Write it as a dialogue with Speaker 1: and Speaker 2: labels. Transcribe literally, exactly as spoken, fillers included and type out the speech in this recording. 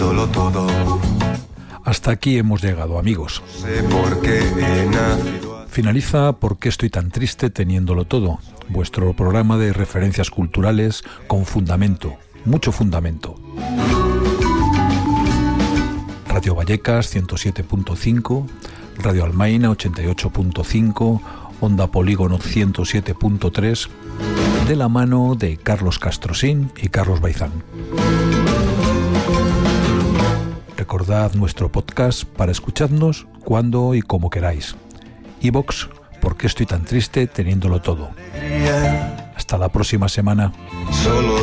Speaker 1: teniéndolo todo.
Speaker 2: Hasta aquí hemos llegado, amigos.
Speaker 1: No sé por qué he nacido.
Speaker 2: Finaliza ¿Por qué estoy tan triste teniéndolo todo? Vuestro programa de referencias culturales con fundamento, mucho fundamento. Radio Vallecas ciento siete punto cinco, Radio Almaina ochenta y ocho punto cinco, Onda Polígono ciento siete punto tres, de la mano de Carlos Castrosín y Carlos Baizán. Recordad nuestro podcast para escucharnos cuando y como queráis. iVoox, ¿por qué estoy tan triste teniéndolo todo? Hasta la próxima semana.
Speaker 1: Solo